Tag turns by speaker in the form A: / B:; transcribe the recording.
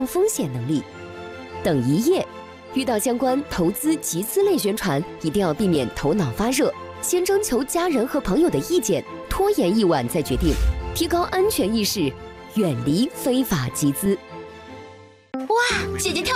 A: 风险能力。等一夜，遇到相关投资集资类宣传，一定要避免头脑发热，先征求家人和朋友的意见，拖延一晚再决定，提高安全意识，远离非法集资。
B: 哇，姐姐跳